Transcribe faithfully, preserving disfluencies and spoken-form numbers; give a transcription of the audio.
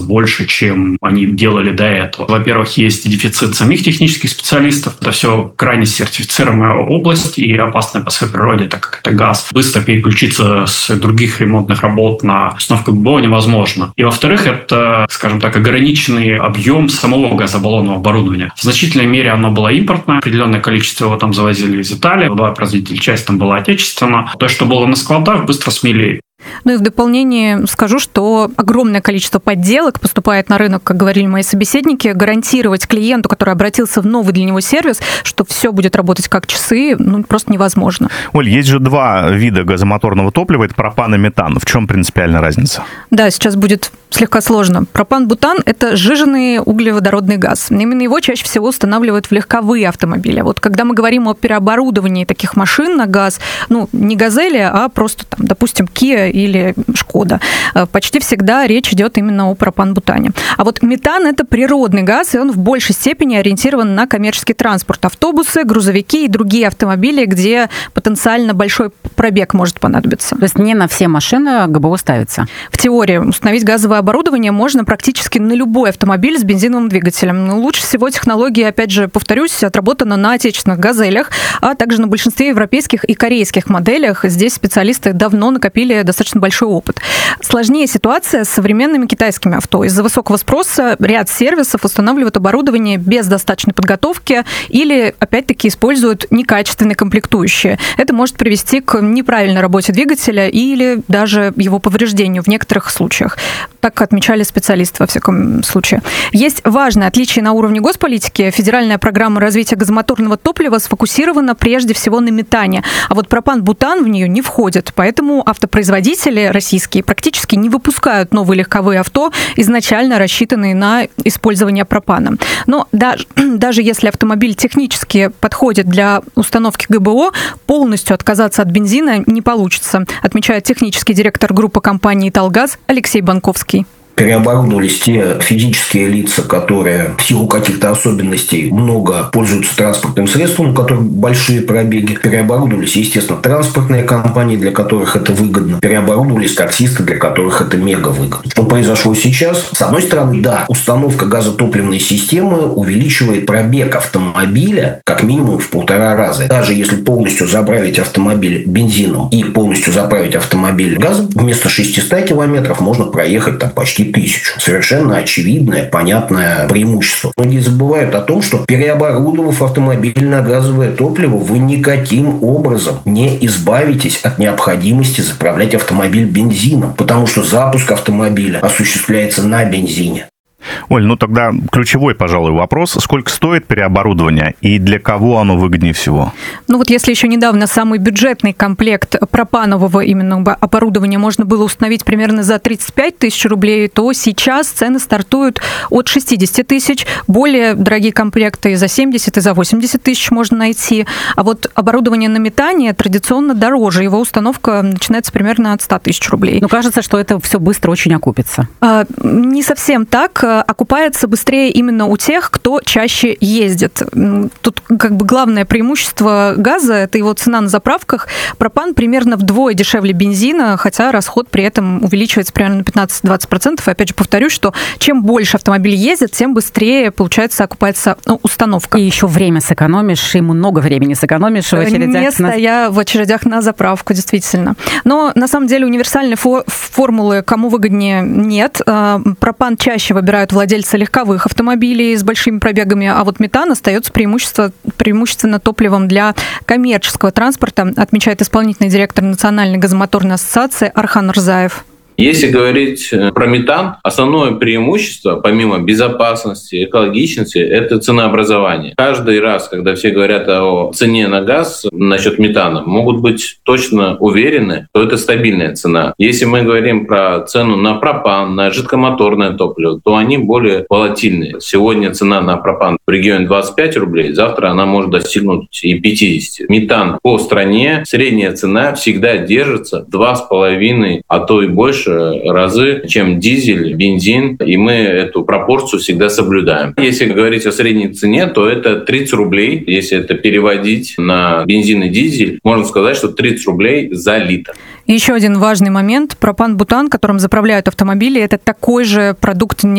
больше, чем они делали до этого. Во-первых, есть дефицит самих технических специалистов. Это все крайне сертифицированная область и опасная по своей природе, так как это газ. Быстро переключиться с других ремонтных работ на установку ГБО невозможно. И во-вторых, это, скажем так, ограниченный объем самого газобаллонного оборудования. В значительной мере оно было импортное. Определенное количество его там завозили из Италии. Два производителя, часть там была отечественная. То, что было на складах, быстро смели. Ну и в дополнение скажу, что огромное количество подделок поступает на рынок, как говорили мои собеседники. Гарантировать клиенту, который обратился в новый для него сервис, что все будет работать как часы, ну, просто невозможно. Оль, есть же два вида газомоторного топлива, это пропан и метан. В чем принципиальная разница? Да, сейчас будет слегка сложно. Пропан-бутан – это сжиженный углеводородный газ. Именно его чаще всего устанавливают в легковые автомобили. Вот когда мы говорим о переоборудовании таких машин на газ, ну, не «Газели», а просто, там, допустим, Kia или Шкода, почти всегда речь идет именно о пропан-бутане. А вот метан – это природный газ, и он в большей степени ориентирован на коммерческий транспорт. Автобусы, грузовики и другие автомобили, где потенциально большой пробег может понадобиться. То есть не на все машины ГБО ставится? В теории установить газовое оборудование можно практически на любой автомобиль с бензиновым двигателем. Но лучше всего технология, опять же, повторюсь, отработана на отечественных «Газелях», а также на большинстве европейских и корейских моделях. Здесь специалисты давно накопили достаточно большой опыт. Сложнее ситуация с современными китайскими авто. Из-за высокого спроса ряд сервисов устанавливают оборудование без достаточной подготовки или, опять-таки, используют некачественные комплектующие. Это может привести к неправильной работе двигателя или даже его повреждению в некоторых случаях. Так отмечали специалисты, во всяком случае. Есть важное отличие на уровне госполитики. Федеральная программа развития газомоторного топлива сфокусирована прежде всего на метане, а вот пропан-бутан в нее не входит. Поэтому автопроизводители российские практически не выпускают новые легковые авто, изначально рассчитанные на использование пропана. Но даже, даже если автомобиль технически подходит для установки ГБО, полностью отказаться от бензина не получится, отмечает технический директор группы компании «Италгаз» Алексей Банковский. Переоборудовались те физические лица, которые в силу каких-то особенностей много пользуются транспортным средством, у которых большие пробеги. Переоборудовались, естественно, транспортные компании, для которых это выгодно. Переоборудовались таксисты, для которых это мега выгодно. Что произошло сейчас? С одной стороны, да, установка газотопливной системы увеличивает пробег автомобиля как минимум в полтора раза. Даже если полностью заправить автомобиль бензином и полностью заправить автомобиль газом, вместо шестисот километров можно проехать там почти тысячу. Совершенно очевидное, понятное преимущество. Многие забывают о том, что переоборудовав автомобиль на газовое топливо, вы никаким образом не избавитесь от необходимости заправлять автомобиль бензином, потому что запуск автомобиля осуществляется на бензине. Оль, ну тогда ключевой, пожалуй, вопрос. Сколько стоит переоборудование и для кого оно выгоднее всего? Ну вот если еще недавно самый бюджетный комплект пропанового именно оборудования можно было установить примерно за тридцать пять тысяч рублей, то сейчас цены стартуют от шестьдесят тысяч. Более дорогие комплекты и за семьдесят, и за восемьдесят тысяч можно найти. А вот оборудование на метане традиционно дороже. Его установка начинается примерно от ста тысяч рублей. Ну, кажется, что это все быстро очень окупится. А, не совсем так. Окупается быстрее именно у тех, кто чаще ездит. Тут как бы главное преимущество газа – это его цена на заправках. Пропан примерно вдвое дешевле бензина, хотя расход при этом увеличивается примерно на пятнадцать-двадцать процентов. И опять же повторюсь, что чем больше автомобиль ездит, тем быстрее, получается, окупается ну, установка. И еще время сэкономишь, и много времени сэкономишь в очередях. Не стоя в очередях на заправку, действительно. Но на самом деле универсальной фо- формулы кому выгоднее нет. Пропан чаще выбирают владельцы легковых автомобилей с большими пробегами, а вот метан остается преимущество, преимущественно топливом для коммерческого транспорта, отмечает исполнительный директор Национальной газомоторной ассоциации Архан Рзаев. Если говорить про метан, основное преимущество, помимо безопасности, экологичности, это ценообразование. Каждый раз, когда все говорят о цене на газ насчет метана, могут быть точно уверены, что это стабильная цена. Если мы говорим про цену на пропан, на жидкомоторное топливо, то они более волатильные. Сегодня цена на пропан в регионе двадцать пять рублей, завтра она может достигнуть и пятьдесят. Метан по стране, средняя цена всегда держится два с половиной, а то и больше разы, чем дизель, бензин, и мы эту пропорцию всегда соблюдаем. Если говорить о средней цене, то это тридцать рублей. Если это переводить на бензин и дизель, можно сказать, что тридцать рублей за литр. Еще один важный момент. Пропан-бутан, которым заправляют автомобили, это такой же продукт